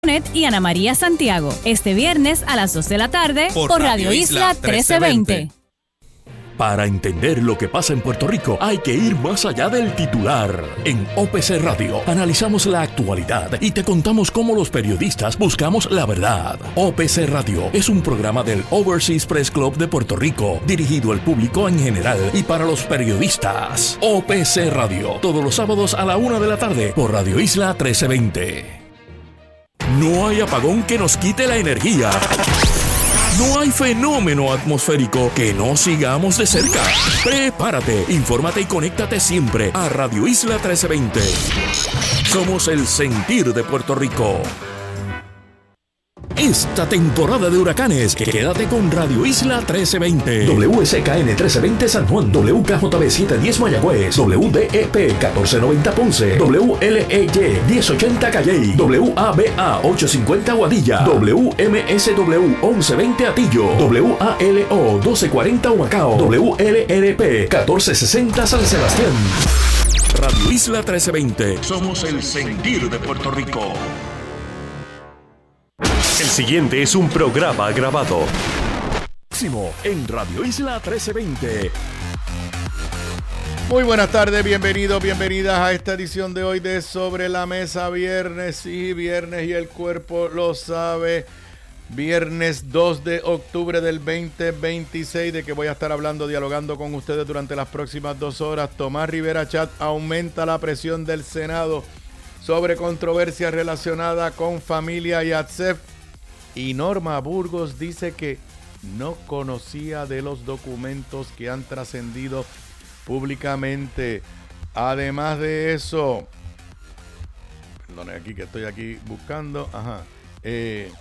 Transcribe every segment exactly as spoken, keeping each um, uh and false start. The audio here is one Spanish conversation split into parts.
Y Ana María Santiago, este viernes a las dos de la tarde por, por Radio Isla trece veinte. Para entender lo que pasa en Puerto Rico hay que ir más allá del titular. En O P C Radio analizamos la actualidad y te contamos cómo los periodistas buscamos la verdad. O P C Radio es un programa del Overseas Press Club de Puerto Rico, dirigido al público en general y para los periodistas. O P C Radio, todos los sábados a la una de la tarde por Radio Isla trece veinte. No hay apagón que nos quite la energía. No hay fenómeno atmosférico que no sigamos de cerca. Prepárate, infórmate y conéctate siempre a Radio Isla trece veinte. Somos el sentir de Puerto Rico. Esta temporada de huracanes, quédate con Radio Isla trece veinte. W S K N trece veinte San Juan, W K J B setecientos diez Mayagüez, W D E P catorce noventa Ponce, W L E Y diez ochenta Calley, W A B A ochocientos cincuenta Guadilla, W M S W once veinte Atillo, W A L O doce cuarenta Humacao, W L R P catorce sesenta San Sebastián. Radio Isla trece veinte. Somos el sentir de Puerto Rico. El siguiente es un programa grabado. Próximo en Radio Isla trece veinte. Muy buenas tardes, bienvenidos, bienvenidas a esta edición de hoy de Sobre la Mesa, viernes y viernes y el cuerpo lo sabe. Viernes dos de octubre del veinte veintiséis, de que voy a estar hablando, dialogando con ustedes durante las próximas dos horas. Tomás Rivera Chat: aumenta la presión del Senado sobre controversia relacionada con familia y A T S E F. Y Norma Burgos dice que no conocía de los documentos que han trascendido públicamente. Además de eso, perdone aquí que estoy aquí buscando, ajá, eh,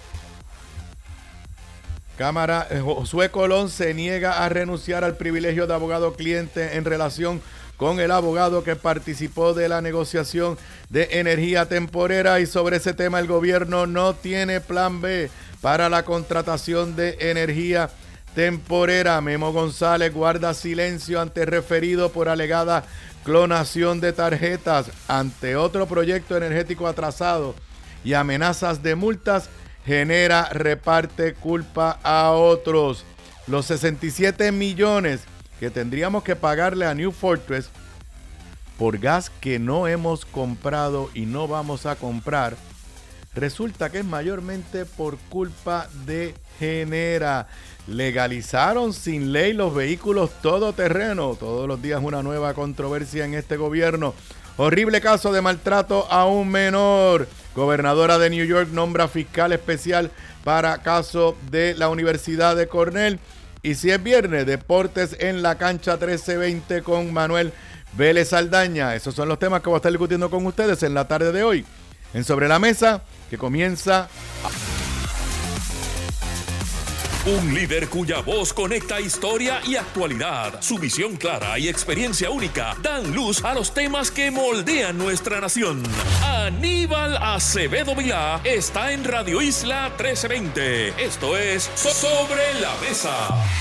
Cámara, eh, Josué Colón se niega a renunciar al privilegio de abogado cliente en relación con el abogado que participó de la negociación de energía temporera, y sobre ese tema el gobierno no tiene plan B para la contratación de energía temporera. Memo González guarda silencio ante referido por alegada clonación de tarjetas. Ante otro proyecto energético atrasado y amenazas de multas, genera reparte culpa a otros. Los sesenta y siete millones que tendríamos que pagarle a New Fortress por gas que no hemos comprado y no vamos a comprar, resulta que es mayormente por culpa de Genera. Legalizaron sin ley los vehículos todoterreno. Todos los días una nueva controversia en este gobierno. Horrible caso de maltrato a un menor. Gobernadora de New York nombra fiscal especial para caso de la Universidad de Cornell. Y si es viernes, deportes en la cancha trece veinte con Manuel Vélez Saldaña. Esos son los temas que voy a estar discutiendo con ustedes en la tarde de hoy en Sobre la Mesa, que comienza a... Un líder cuya voz conecta historia y actualidad. Su visión clara y experiencia única dan luz a los temas que moldean nuestra nación. Aníbal Acevedo Vilá está en Radio Isla trece veinte. Esto es Sobre la Mesa.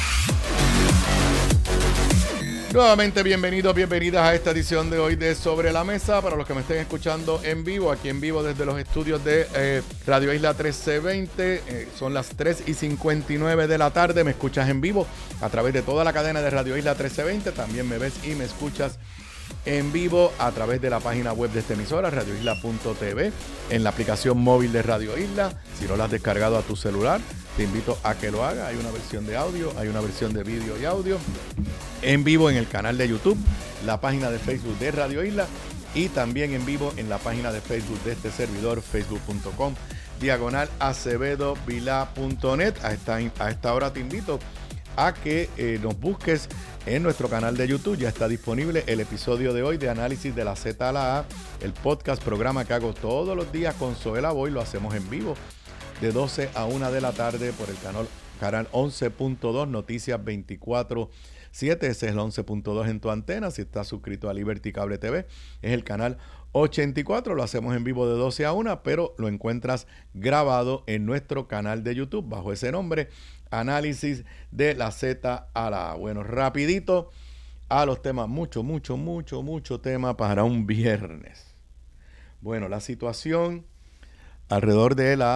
Nuevamente bienvenidos, bienvenidas a esta edición de hoy de Sobre la Mesa. Para los que me estén escuchando en vivo, aquí en vivo desde los estudios de eh, Radio Isla trece veinte, eh, son las tres y cincuenta y nueve de la tarde. Me escuchas en vivo a través de toda la cadena de Radio Isla trece veinte. También me ves y me escuchas en vivo a través de la página web de esta emisora, radio isla punto t v, en la aplicación móvil de Radio Isla. Si no la has descargado a tu celular, te invito a que lo hagas. Hay una versión de audio, hay una versión de vídeo y audio en vivo en el canal de YouTube, la página de Facebook de Radio Isla y también en vivo en la página de Facebook de este servidor, facebook punto com diagonal acevedo vilá punto net. A esta, a esta hora te invito a que eh, nos busques en nuestro canal de YouTube. Ya está disponible el episodio de hoy de Análisis de la Z a la A, el podcast, programa que hago todos los días con Zoela Boy. Lo hacemos en vivo de doce a una de la tarde por el canal, canal once punto dos, Noticias veinticuatro siete. Ese es el once punto dos en tu antena. Si estás suscrito a Liberty Cable T V, es el canal ochenta y cuatro. Lo hacemos en vivo de doce a una, pero lo encuentras grabado en nuestro canal de YouTube bajo ese nombre, Análisis de la Z a la A. Bueno, rapidito a los temas. Mucho, mucho, mucho, mucho tema para un viernes. Bueno, la situación alrededor de la